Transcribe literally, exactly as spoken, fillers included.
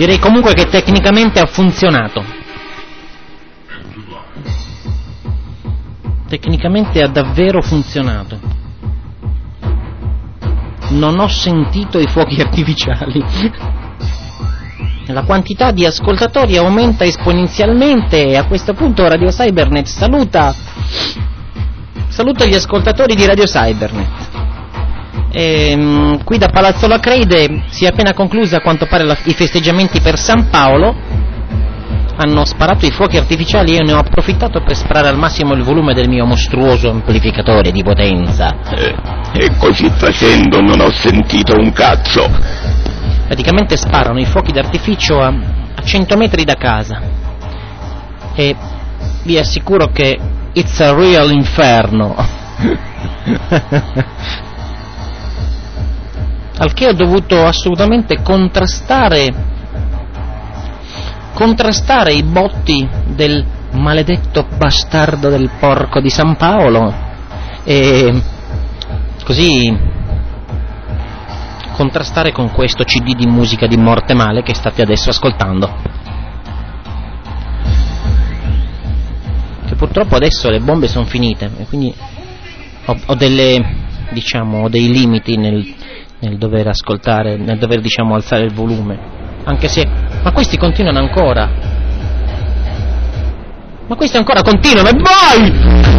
Direi comunque che tecnicamente ha funzionato. Tecnicamente ha davvero funzionato. Non ho sentito i fuochi artificiali. La quantità di ascoltatori aumenta esponenzialmente e a questo punto Radio Cybernet saluta saluta gli ascoltatori di Radio Cybernet. E, qui da Palazzo Lacreide si è appena conclusa a quanto pare la, i festeggiamenti per San Paolo. Hanno sparato i fuochi artificiali e io ne ho approfittato per sparare al massimo il volume del mio mostruoso amplificatore di potenza. Eh, e così facendo non ho sentito un cazzo. Praticamente sparano i fuochi d'artificio a, a cento metri da casa e vi assicuro che it's a real inferno. Al che ho dovuto assolutamente contrastare contrastare i botti del maledetto bastardo del porco di San Paolo e così contrastare con questo C D di musica di morte male che state adesso ascoltando, che purtroppo adesso le bombe sono finite e quindi ho, ho delle diciamo ho dei limiti nel, nel dover ascoltare, nel dover diciamo alzare il volume, anche se ma questi continuano ancora ma questi ancora continuano e vai!